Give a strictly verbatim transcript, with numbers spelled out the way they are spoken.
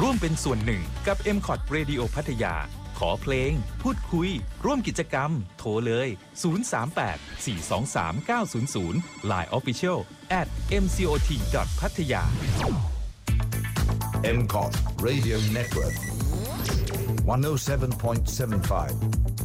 ร่วมเป็นส่วนหนึ่งกับ เอ็ม คอท Radio พัทยาขอเพลงพูดคุยร่วมกิจกรรมโทรเลยศูนย์ สาม แปด สี่ สอง สาม เก้า ศูนย์ ศูนย์ ไลน์ Official at เอ็ม ซี โอ ที ดอท พัทยาเอ็ม คอท Radio Network one oh seven point seven five